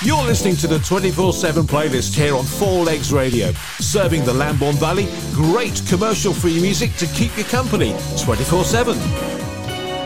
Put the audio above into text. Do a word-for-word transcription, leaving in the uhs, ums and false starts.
You're listening to the twenty-four seven playlist here on Four Legs Radio, serving the Lambourne Valley. Great commercial-free music to keep you company twenty-four seven.